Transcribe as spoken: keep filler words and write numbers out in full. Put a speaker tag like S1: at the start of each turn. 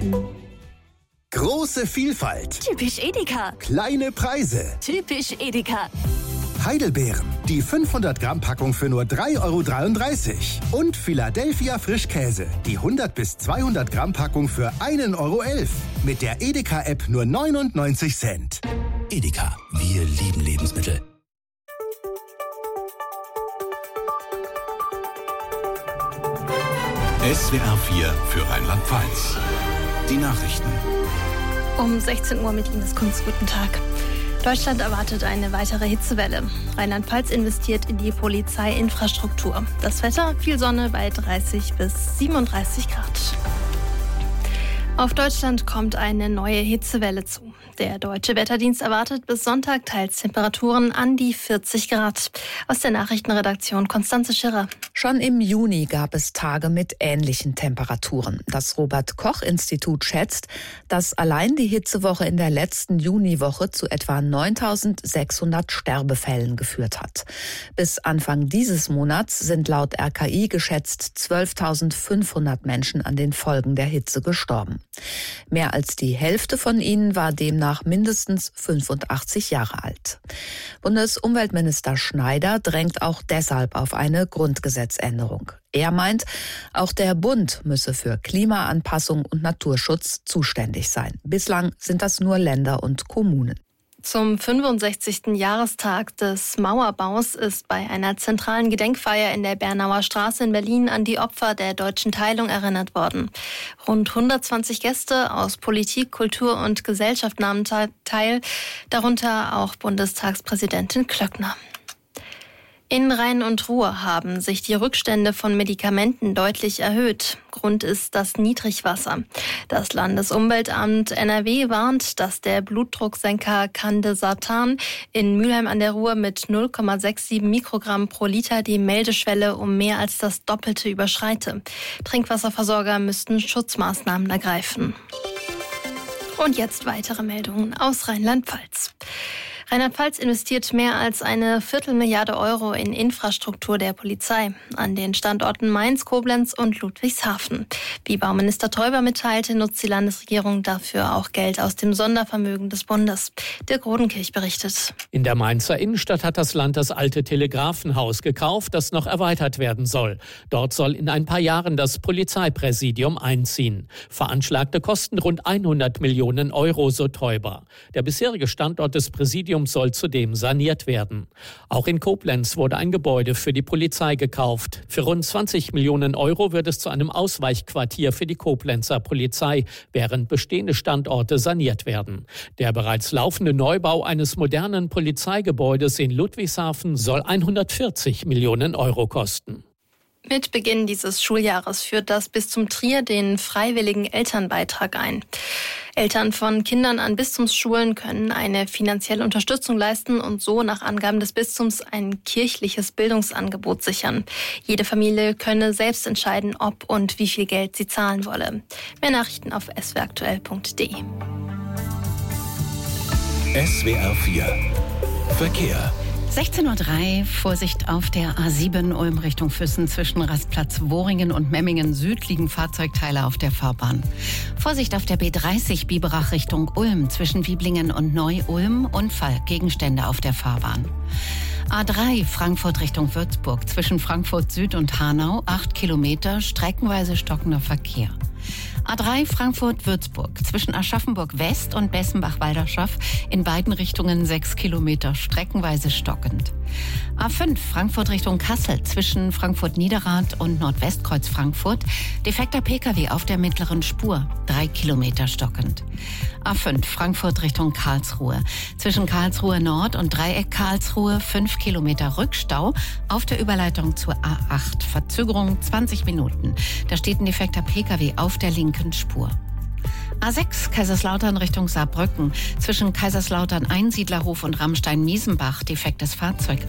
S1: Große Vielfalt.
S2: Typisch Edeka.
S1: Kleine Preise.
S2: Typisch Edeka.
S1: Heidelbeeren. Die fünfhundert Gramm Packung für nur drei Euro dreiunddreißig. Und Philadelphia Frischkäse. Die hundert bis zweihundert Gramm Packung für ein Euro elf. Mit der Edeka-App nur neunundneunzig Cent.
S3: Edeka. Wir lieben Lebensmittel. S W R vier für Rheinland-Pfalz. Die Nachrichten.
S4: Um sechzehn Uhr mit Ines Kunz. Guten Tag. Deutschland erwartet eine weitere Hitzewelle. Rheinland-Pfalz investiert in die Polizeiinfrastruktur. Das Wetter, viel Sonne bei dreißig bis siebenunddreißig Grad. Auf Deutschland kommt eine neue Hitzewelle zu. Der Deutsche Wetterdienst erwartet bis Sonntag teils Temperaturen an die vierzig Grad. Aus der Nachrichtenredaktion Konstanze Schirrer.
S5: Schon im Juni gab es Tage mit ähnlichen Temperaturen. Das Robert-Koch-Institut schätzt, dass allein die Hitzewoche in der letzten Juniwoche zu etwa neuntausendsechshundert Sterbefällen geführt hat. Bis Anfang dieses Monats sind laut R K I geschätzt zwölftausendfünfhundert Menschen an den Folgen der Hitze gestorben. Mehr als die Hälfte von ihnen war demnach mindestens fünfundachtzig Jahre alt. Bundesumweltminister Schneider drängt auch deshalb auf eine Grundgesetzänderung. Er meint, auch der Bund müsse für Klimaanpassung und Naturschutz zuständig sein. Bislang sind das nur Länder und Kommunen.
S4: Zum fünfundsechzigsten Jahrestag des Mauerbaus ist bei einer zentralen Gedenkfeier in der Bernauer Straße in Berlin an die Opfer der deutschen Teilung erinnert worden. Rund hundertzwanzig Gäste aus Politik, Kultur und Gesellschaft nahmen teil, darunter auch Bundestagspräsidentin Klöckner. In Rhein und Ruhr haben sich die Rückstände von Medikamenten deutlich erhöht. Grund ist das Niedrigwasser. Das Landesumweltamt N R W warnt, dass der Blutdrucksenker Candesartan in Mülheim an der Ruhr mit null Komma siebenundsechzig Mikrogramm pro Liter die Meldeschwelle um mehr als das Doppelte überschreite. Trinkwasserversorger müssten Schutzmaßnahmen ergreifen. Und jetzt weitere Meldungen aus Rheinland-Pfalz. Rheinland-Pfalz investiert mehr als eine Viertelmilliarde Euro in Infrastruktur der Polizei an den Standorten Mainz, Koblenz und Ludwigshafen. Wie Bauminister Teuber mitteilte, nutzt die Landesregierung dafür auch Geld aus dem Sondervermögen des Bundes. Dirk Rodenkirch berichtet.
S6: In der Mainzer Innenstadt hat das Land das alte Telegrafenhaus gekauft, das noch erweitert werden soll. Dort soll in ein paar Jahren das Polizeipräsidium einziehen. Veranschlagte Kosten rund hundert Millionen Euro, so Teuber. Der bisherige Standort des Präsidiums soll zudem saniert werden. Auch in Koblenz wurde ein Gebäude für die Polizei gekauft. Für rund zwanzig Millionen Euro wird es zu einem Ausweichquartier für die Koblenzer Polizei, während bestehende Standorte saniert werden. Der bereits laufende Neubau eines modernen Polizeigebäudes in Ludwigshafen soll hundertvierzig Millionen Euro kosten.
S4: Mit Beginn dieses Schuljahres führt das Bistum Trier den freiwilligen Elternbeitrag ein. Eltern von Kindern an Bistumsschulen können eine finanzielle Unterstützung leisten und so nach Angaben des Bistums ein kirchliches Bildungsangebot sichern. Jede Familie könne selbst entscheiden, ob und wie viel Geld sie zahlen wolle. Mehr Nachrichten auf s w aktuell punkt d e.
S3: S W R vier Verkehr.
S7: sechzehn Uhr drei, Vorsicht auf der A sieben Ulm Richtung Füssen zwischen Rastplatz Wohringen und Memmingen Süd liegen Fahrzeugteile auf der Fahrbahn. Vorsicht auf der B dreißig Biberach Richtung Ulm zwischen Wieblingen und Neu-Ulm, Unfall, Gegenstände auf der Fahrbahn. A drei Frankfurt Richtung Würzburg zwischen Frankfurt Süd und Hanau, acht Kilometer, streckenweise stockender Verkehr. A drei Frankfurt-Würzburg zwischen Aschaffenburg West und Bessenbach-Walderschaff in beiden Richtungen sechs Kilometer, streckenweise stockend. A fünf Frankfurt Richtung Kassel zwischen Frankfurt-Niederrad und Nordwestkreuz Frankfurt, defekter Pkw auf der mittleren Spur, drei Kilometer stockend. A fünf Frankfurt Richtung Karlsruhe zwischen Karlsruhe Nord und Dreieck Karlsruhe, fünf Kilometer Rückstau auf der Überleitung zur A acht, Verzögerung zwanzig Minuten. Da steht ein defekter Pkw auf der linken Spur. A sechs Kaiserslautern Richtung Saarbrücken zwischen Kaiserslautern Einsiedlerhof und Rammstein-Miesenbach, defektes Fahrzeug